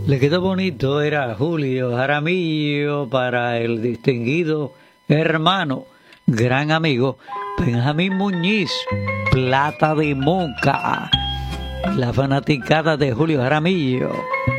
Le quedó bonito, era Julio Jaramillo para el distinguido hermano, gran amigo, Benjamín Muñiz, Plata de Moca, la fanaticada de Julio Jaramillo.